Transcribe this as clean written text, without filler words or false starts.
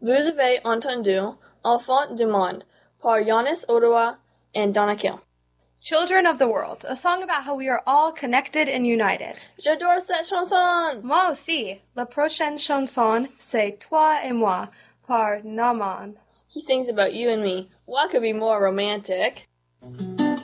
Vous avez entendu Enfant du Monde par Yannis Ottawa and Donna Kill. Children of the World, a song about how we are all connected and united. J'adore cette chanson! Moi aussi. La prochaine chanson, c'est Toi et moi par Naman. He sings about you and me. What could be more romantic?